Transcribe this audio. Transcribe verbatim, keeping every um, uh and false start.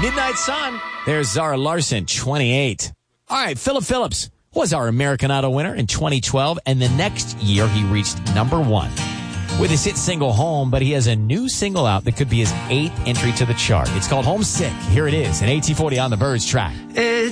Midnight Sun. There's Zara Larson, twenty-eight. All right, Philip Phillips was our American Idol winner in twenty twelve, and the next year he reached number one with his hit single Home, but he has a new single out that could be his eighth entry to the chart. It's called Homesick. Here it is, an eighteen forty on the Birds track. It